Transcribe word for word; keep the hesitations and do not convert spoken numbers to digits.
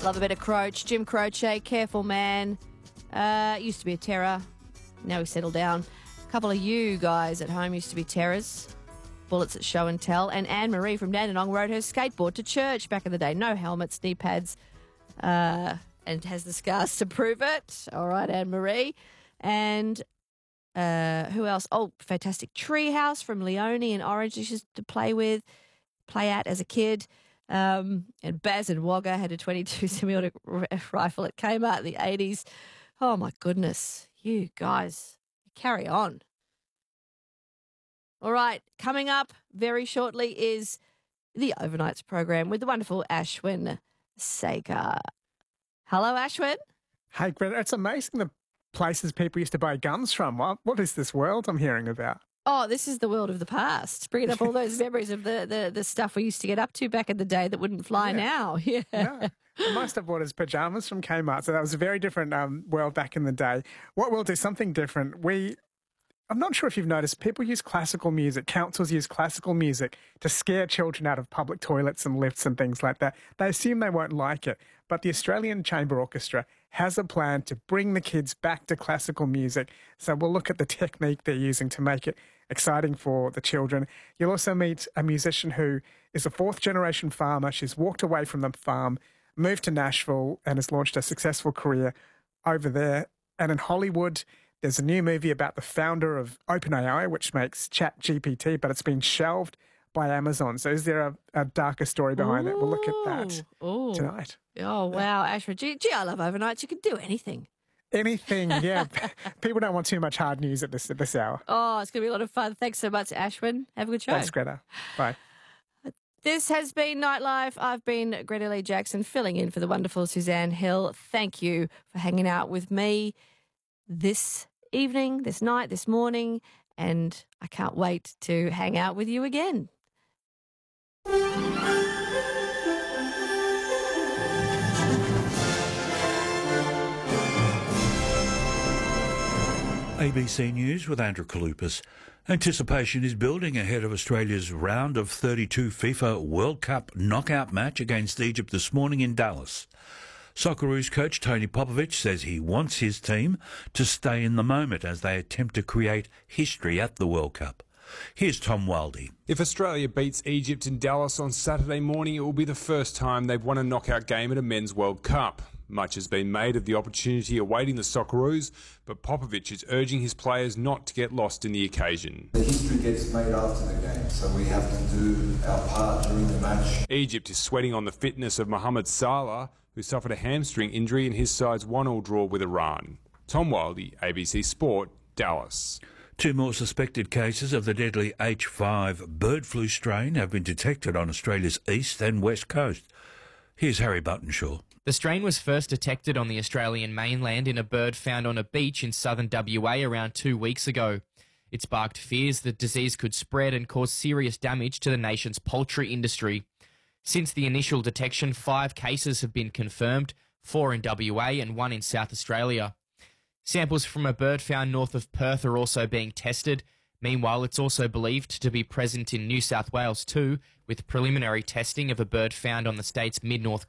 Love a bit of Croach. Jim Croce, careful man. Uh, used to be a terror. Now he's settled down. A couple of you guys at home used to be terrors. Bullets at show and tell. And Anne-Marie from Dandenong rode her skateboard to church back in the day. No helmets, knee pads, uh, and has the scars to prove it. All right, Anne-Marie. And uh, who else? Oh, fantastic Treehouse from Leone in Orange. She used to play with, play at as a kid. Um, and Baz and Wagga had a twenty-two semi-automatic rifle at Kmart in the eighties. Oh, my goodness. You guys, carry on. All right, coming up very shortly is the Overnights program with the wonderful Ashwin Sagar. Hello, Ashwin. Hey, Greta, it's amazing the places people used to buy guns from. What, what is this world I'm hearing about? Oh, this is the world of the past. Bringing up all those memories of the, the, the stuff we used to get up to back in the day that wouldn't fly Yeah. now. Yeah. Yeah. Most have bought his pyjamas from Kmart, so that was a very different um, world back in the day. What we'll do, something different. We, I'm not sure if you've noticed, people use classical music, councils use classical music to scare children out of public toilets and lifts and things like that. They assume they won't like it, but the Australian Chamber Orchestra has a plan to bring the kids back to classical music. So we'll look at the technique they're using to make it exciting for the children. You'll also meet a musician who is a fourth generation farmer. She's walked away from the farm, moved to Nashville and has launched a successful career over there. And in Hollywood, there's a new movie about the founder of OpenAI, which makes ChatGPT, but it's been shelved by Amazon. So is there a, a darker story behind Ooh. it? We'll look at that Ooh. tonight. Oh, wow, Ashwin. Gee, gee, I love overnights. You can do anything. Anything, yeah. People don't want too much hard news at this at this hour. Oh, it's going to be a lot of fun. Thanks so much, Ashwin. Have a good show. Thanks, Greta. Bye. This has been Nightlife. I've been Greta Lee Jackson, filling in for the wonderful Suzanne Hill. Thank you for hanging out with me this evening, this night, this morning, and I can't wait to hang out with you again. A B C News with Andrew Kalupas. Anticipation is building ahead of Australia's round of thirty-two FIFA World Cup knockout match against Egypt this morning in Dallas. Socceroos coach Tony Popovic says he wants his team to stay in the moment as they attempt to create history at the World Cup. Here's Tom Wildey. If Australia beats Egypt in Dallas on Saturday morning, it will be the first time they've won a knockout game at a men's World Cup. Much has been made of the opportunity awaiting the Socceroos, but Popovic is urging his players not to get lost in the occasion. The history gets made after the game, so we have to do our part during the match. Egypt is sweating on the fitness of Mohamed Salah, who suffered a hamstring injury in his side's one all draw with Iran. Tom Wildey, A B C Sport, Dallas. Two more suspected cases of the deadly H five bird flu strain have been detected on Australia's east and west coast. Here's Harry Buttonshaw. The strain was first detected on the Australian mainland in a bird found on a beach in southern W A around two weeks ago. It sparked fears that disease could spread and cause serious damage to the nation's poultry industry. Since the initial detection, five cases have been confirmed, four in W A and one in South Australia. Samples from a bird found north of Perth are also being tested. Meanwhile, it's also believed to be present in New South Wales too, with preliminary testing of a bird found on the state's mid-north